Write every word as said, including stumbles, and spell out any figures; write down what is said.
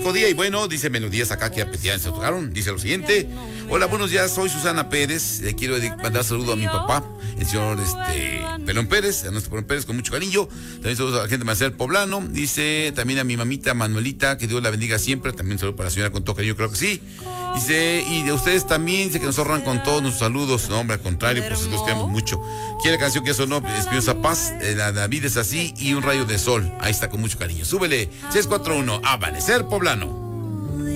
magnífico día. Y bueno, dice Melodías acá que a Petián se tocaron. Dice lo siguiente: hola, buenos días, soy Susana Pérez. Le quiero mandar saludo a mi papá, el señor este, Pelón Pérez, a nuestro Pelón Pérez, con mucho cariño. También saludos a la gente de Marcel Poblano. Dice también a mi mamita Manuelita, que Dios la bendiga siempre. También saludo para la señora con todo cariño, creo que sí. Dice, y de ustedes también, dice que nos ahorran con todos nuestros saludos. No, hombre, al contrario, pues los queremos mucho. Quiere la canción que sonó, Espinosa Paz, eh, la David es así, y Un rayo de sol. Ahí está, con mucho cariño. Súbele, seis cuatro uno, Amanecer Poblano.